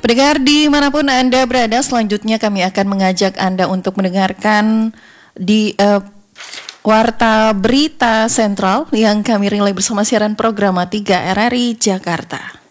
Pendengar dimanapun Anda berada, selanjutnya kami akan mengajak Anda untuk mendengarkan di Warta Berita Sentral yang kami relay bersama siaran program 3 RRI Jakarta.